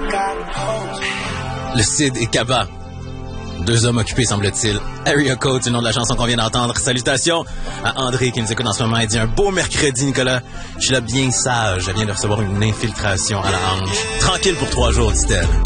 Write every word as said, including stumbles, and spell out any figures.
Le Cid et Kaba. Deux hommes occupés, semble-t-il. Area Code, c'est le nom de la chanson qu'on vient d'entendre. Salutations à André qui nous écoute en ce moment. Il dit un beau mercredi, Nicolas. Je suis là bien sage. Je viens de recevoir une infiltration à la hanche. Tranquille pour trois jours, dit-elle.